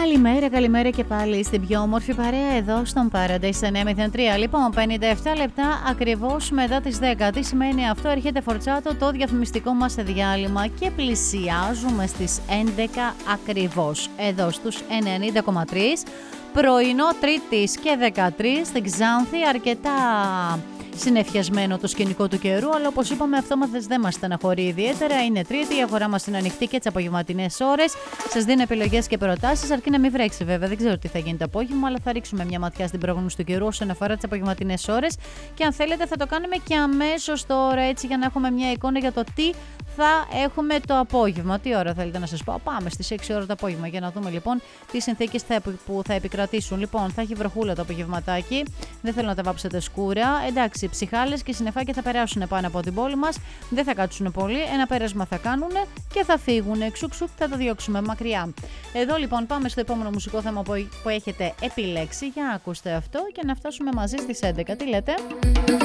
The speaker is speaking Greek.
Καλημέρα και πάλι στην πιο όμορφη παρέα εδώ στον Paradise 903. Λοιπόν, 57 λεπτά ακριβώς μετά τις 10. Τι σημαίνει αυτό? Έρχεται φορτσάτο το διαφημιστικό μας διάλειμμα και πλησιάζουμε στις 11 ακριβώς εδώ στους 90,3. Πρωινό Τρίτης και 13 στην Ξάνθη, αρκετά συνεφιασμένο το σκηνικό του καιρού, αλλά όπως είπαμε, αυτό δεν μας στεναχωρεί ιδιαίτερα. Είναι Τρίτη, η αγορά μας είναι ανοιχτή και τις απογευματινές ώρες. Σας δίνω επιλογές και προτάσεις, αρκεί να μην βρέξει βέβαια. Δεν ξέρω τι θα γίνει το απόγευμα, αλλά θα ρίξουμε μια ματιά στην πρόγνωση του καιρού όσον αφορά τις απογευματινές ώρες. Και αν θέλετε, θα το κάνουμε και αμέσως τώρα, έτσι για να έχουμε μια εικόνα για το τι θα έχουμε το απόγευμα. Τι ώρα θέλετε να σας πω? Πάμε στις 6 ώρα το απόγευμα για να δούμε λοιπόν τι συνθήκες που θα επικρατήσουν. Λοιπόν, θα έχει βροχούλα το απογευματάκι. Δεν θέλω να τα βάψετε σκούρα. Εντάξει, ψυχάλες και συννεφάκια θα περάσουν πάνω από την πόλη μας. Δεν θα κάτσουν πολύ. Ένα πέρασμα θα κάνουν και θα φύγουν. Ξουκ, θα τα διώξουμε μακριά. Εδώ λοιπόν πάμε στο επόμενο μουσικό θέμα που έχετε επιλέξει. Για να ακούσετε αυτό και να φτάσουμε μαζί στις 11. Τι λέτε?